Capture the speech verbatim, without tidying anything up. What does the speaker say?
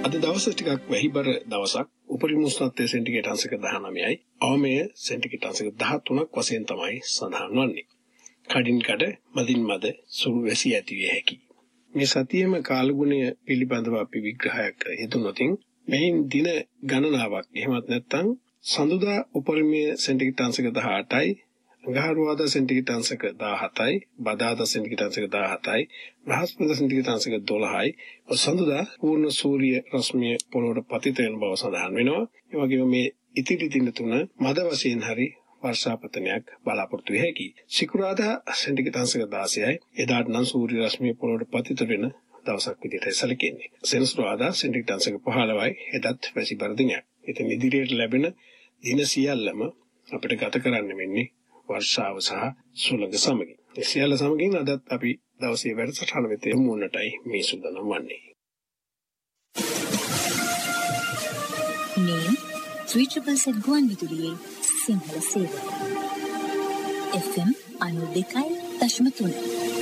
අද දවස ටිකක් වැහිබර දවසක්. උපරිම උෂ්ණත්වය සෙන්ටිග්‍රේඩ් අංශක දහනවයයි, අවමය සෙන්ටිග්‍රේඩ් අංශක දහතුනක් වශයෙන් තමයි සඳහන් වන්නේ. කඩින් කඩ මදින් මද සුළු වැසි ඇති විය හැකියි. මේ සතියේම කාලගුණය පිළිබඳව අපි විග්‍රහයක් යෙදුනොතින් මෙහින් දින ගණනාවක් එහෙමත් නැත්නම් සඳුදා උපරිමය සෙන්ටිග්‍රේඩ් අංශක දහඅටයි, අඟහරුවාදා සෙන්ටිග්‍රේඩ් අංශක දහහතයි, බදාදා සෙන්ටිග්‍රේඩ් අංශක දහහතයි, බ්‍රහස්පතින්දා සෙන්ටිග්‍රේඩ් අංශක දොළහයි. සඳුදා පූර්ණ සූර්ය රශ්මිය පොළොවට පතිත වෙන බව සඳහන් වෙනවා. ඒ වගේම මේ ඉතිරි දින තුන මද වශයෙන් හරි වර්ෂාපතනයක් බලාපොරොත්තු විය හැකියි. සිකුරාදා සෙන්ටිග්‍රේඩ් අංශක දාසයයි, එදාට නම් සූර්ය රශ්මිය පොළොවට පතිත වෙන දවසක් විදිහට සැලකෙන්නේ. සෙනසුරාදා සෙන්ටිග්‍රේඩ් අංශක පහළොවයි, එදත් වැසිබර දිනයක්. ඉතින් ඉදිරියට ලැබෙන දින සියල්ලම අපිට ගත කරන්න වෙන්නේ වර්ෂාව සහ සුළඟ සමගින්. ඒ සියල්ල සමගින් අදත් අපි දවසේ වැඩසටහන වෙත යමු වන්නටයි මේ සූදානම් වන්නේ. මේ ත්‍රිචපල්ස ගුවන් විදුලියේ සිංහල සේවය එෆ් එම් අනූ දෙකයි දශම තුන.